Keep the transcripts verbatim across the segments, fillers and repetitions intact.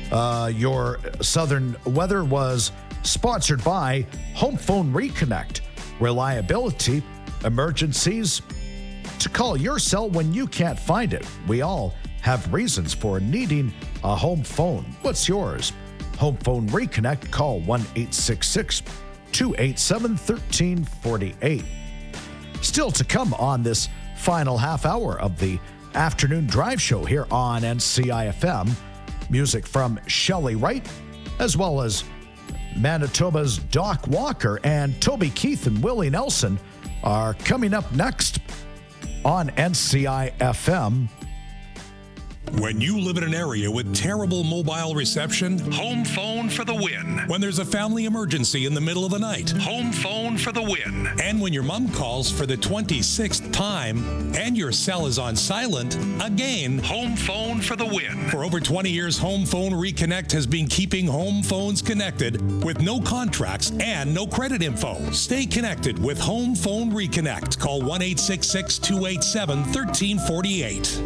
Uh, your southern weather was sponsored by Home Phone Reconnect. Reliability, emergencies, to call your cell when you can't find it. We all have reasons for needing a home phone. What's yours? Home Phone Reconnect. Call one eight six six, two eight seven, one three four eight. Still to come on this final half hour of the afternoon drive show here on N C I F M. Music from Shelley Wright, as well as Manitoba's Doc Walker, and Toby Keith and Willie Nelson are coming up next on N C I F M. When you live in an area with terrible mobile reception, Home Phone for the win. When there's a family emergency in the middle of the night, Home Phone for the win. And when your mom calls for the twenty-sixth time and your cell is on silent, again, Home Phone for the win. For over twenty years, Home Phone Reconnect has been keeping home phones connected with no contracts and no credit info. Stay connected with Home Phone Reconnect. Call one eight six six, two eight seven, one three four eight.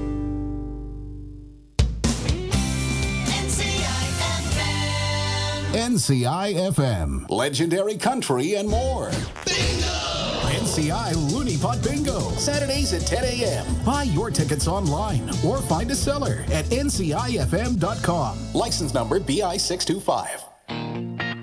N C I F M, legendary country and more. Bingo! N C I Looney Pot Bingo, Saturdays at ten a.m. Buy your tickets online or find a seller at N C I F M dot com. License number B I six two five.